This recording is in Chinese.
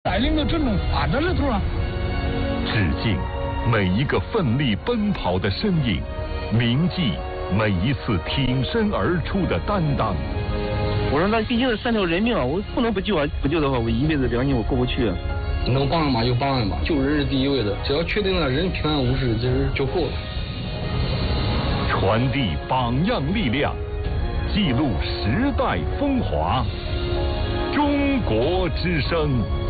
带领着整种发展的头啊！ 致敬每一个奋力奔跑的身影，铭记每一次挺身而出的担当。 我说那毕竟是3条人命啊，我不能不救啊！不救的话，我一辈子良心我过不去啊！ 能帮嘛就帮吧，救人是第一位的，只要确定了人平安无事，这是就够了。 传递榜样力量，记录时代风华。中国之声。